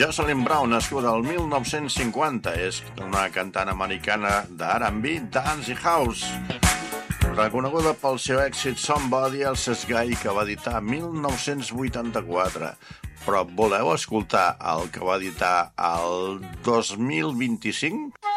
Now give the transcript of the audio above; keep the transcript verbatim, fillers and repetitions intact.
Jocelyn Brown, nascuda el mil nou-cents cinquanta, és una cantant americana d'R and B, dance i house. Reconeguda pel seu èxit Somebody Else Is Guy, que va editar mil nou-cents vuitanta-quatre. Però voleu escoltar el que va editar el dos mil vint-i-cinc?